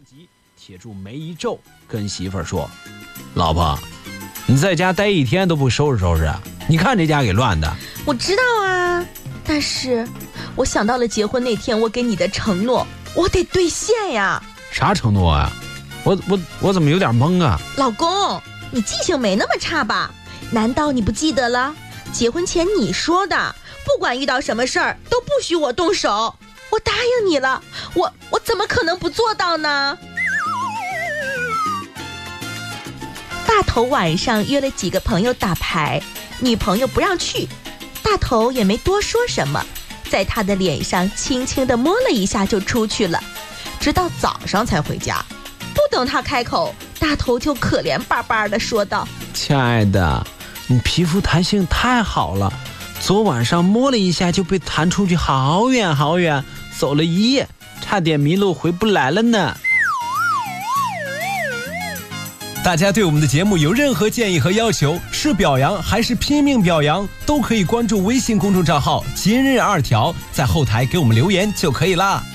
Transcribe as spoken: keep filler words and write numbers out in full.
机贴住梅一皱，跟媳妇儿说：“老婆，你在家待一天都不收拾收拾啊？你看这家给乱的。” 我知道啊，但是我想到了结婚那天我给你的承诺，我得兑现呀。 啥承诺啊？我我我怎么有点懵啊？ 老公，你记性没那么差吧？难道你不记得了？结婚前你说的，不管遇到什么事儿都不许我动手。我答应你了，我我怎么可能不做到呢？大头晚上约了几个朋友打牌，女朋友不让去，大头也没多说什么，在他的脸上轻轻地摸了一下就出去了，直到早上才回家。不等他开口，大头就可怜巴巴地说道：“ 亲爱的，你皮肤弹性太好了，昨晚上摸了一下就被弹出去好远好远，走了一夜，差点迷路回不来了呢。” 大家对我们的节目有任何建议和要求，是表扬还是拼命表扬，都可以关注微信公众账号今日二条，在后台给我们留言就可以啦。